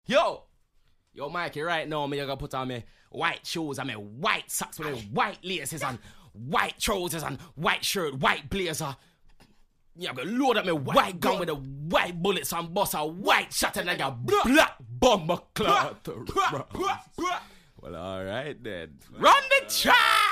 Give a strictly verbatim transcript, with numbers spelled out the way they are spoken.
Yo, yo, Mikey, right now, me, you gonna put on me white shoes and me white socks with me white laces and white trousers and white shirt, white blazer. Yeah, I'm gonna load up my white gun with the white bullets and bust a white shot and like a black bomber cloth. Well, alright then. Run the track!